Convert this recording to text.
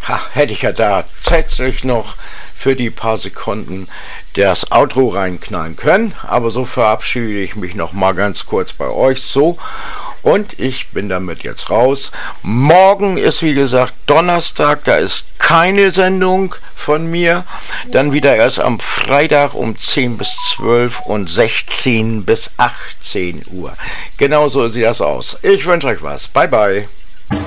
Hätte ich ja da tatsächlich noch für die paar Sekunden das Outro reinknallen können. Aber so verabschiede ich mich noch mal ganz kurz bei euch so. Und ich bin damit jetzt raus. Morgen ist wie gesagt Donnerstag, da ist keine Sendung von mir. Dann wieder erst am Freitag um 10 bis 12 und 16 bis 18 Uhr. Genau so sieht das aus. Ich wünsche euch was. Bye bye.